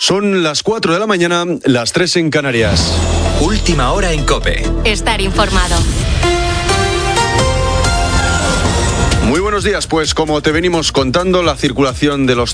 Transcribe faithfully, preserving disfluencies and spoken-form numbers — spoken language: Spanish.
Son las cuatro de la mañana, las tres en Canarias. Última hora en COPE. Estar informado. Muy buenos días, pues como te venimos contando, la circulación de los